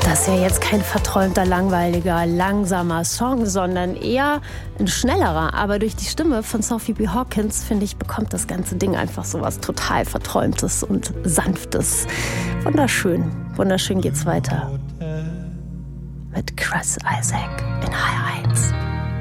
Das ist ja jetzt kein verträumter, langweiliger, langsamer Song, sondern eher ein schnellerer. Aber durch die Stimme von Sophie B. Hawkins, finde ich, bekommt das ganze Ding einfach so was total Verträumtes und Sanftes. Wunderschön. Wunderschön geht's weiter. Mit Chris Isaak in HR1.